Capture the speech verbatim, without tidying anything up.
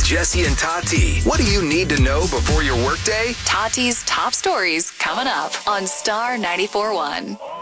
Jesse and Tati. What do you need to know before your workday? Tati's top stories coming up on Star ninety-four point one.